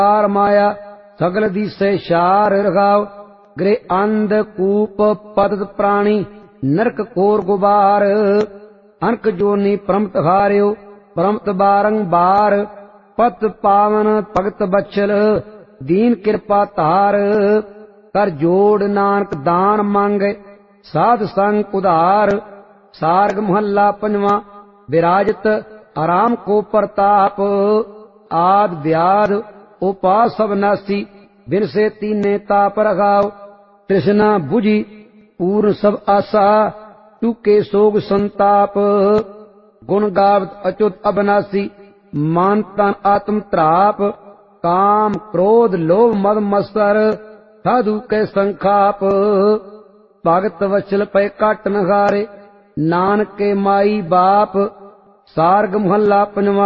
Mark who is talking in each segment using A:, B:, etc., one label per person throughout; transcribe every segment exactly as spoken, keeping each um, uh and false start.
A: Car माया सगल दिसे शार रगाव गृह अंध कूप पदत प्राणी नरक कोर गुबार अनक जोनी प्रमत हारियो प्रमत बारंबार पत पावन भगत बचल दीन कृपा तार कर जोड़ नानक दान मांगे साध संग उधार। सार्ग महला पंजवा विराजत आराम को प्रताप आद व्याध उपास सब नासी बिन से तीने ताप रखाव तृष्णा बुझी पूर्ण सब आशा टूके सोग संताप गुण गावत अच्युत अबनासी मान तन आत्म त्राप काम क्रोध लोभ मद मत्सर साधु के संखाप भगत वचल पे काट नगारे नानक के माई बाप। सार्ग महला पंजवा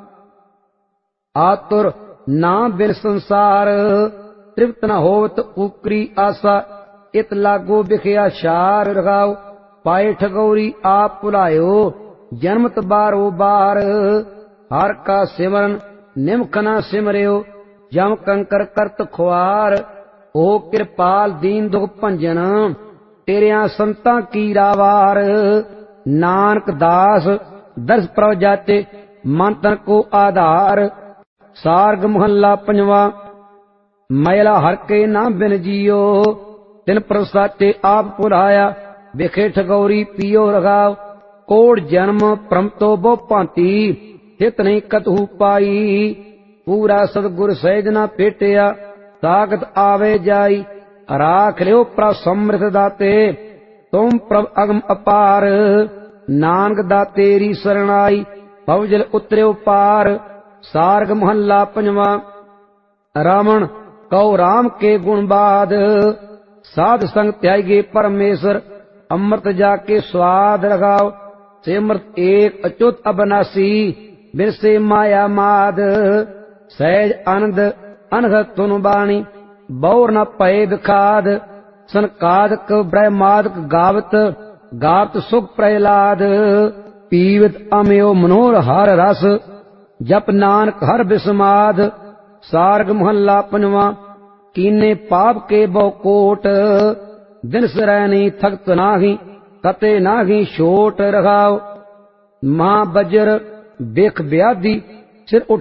A: आतुर ना बिन संसार तृप्त न होवत उकरी आशा इत लागो बिखया शार रगाव पाए ठगौरी आप पुलायो जन्मत बारो बार हर का सिमरन निमख न सिमरियो जम कंकर करत खुआर ओ कृपाल दीन दुख भंजन तेरिया संतां की रावार। नानक दास दर्श प्रभ जाते मन तन को आधार। सार्ग महला पंजवा मैला हर के ना बिन जियो तिन प्रसाते आप पुलाया बिखे ठगौरी पियो रगाव कोड़ जन्म प्रमतो बो भांति हित नहीं कतहु पाई पूरा सतगुर सहज ना पेटिया ताकत आवे जाई राख लियो प्रभ समृत दाते तुम प्रभ अगम अपार। नानक दातेरी शरणाई भवजल उतरियो पार। सार्ग महला पंजवा रावण कौ राम के गुण बाद साध संग त्यागे परमेश्वर अमृत जाके स्वाद रगाव सिमरत एक अच्युत अबनासी बिन से माया माद सहज आनंद अनघ तुन बाणी बौर न पए बिखाद सनकादक ब्रह्मादक गावत गावत सुख प्रहलाद पीवत अमयो मनोर हर रस जप नानक हर बिस्माद। सार्ग महला पंजवा कीने पाप के बहु कोट दिन सरैनी थकत नाही कते नाही छोट रखाव मां बजर बिख ब्याधी सिर